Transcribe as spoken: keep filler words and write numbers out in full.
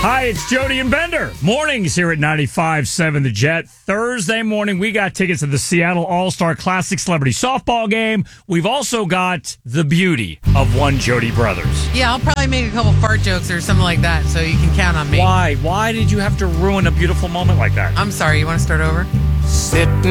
Hi, it's Jody and Bender. Mornings here at ninety-five point seven The Jet. Thursday morning, we got tickets to the Seattle All-Star Classic Celebrity Softball game. We've also got the beauty of one Jody Brothers. Yeah, I'll probably make a couple fart jokes or something like that, so you can count on me. Why? Why did you have to ruin a beautiful moment like that? I'm sorry, you want to start over? Sitting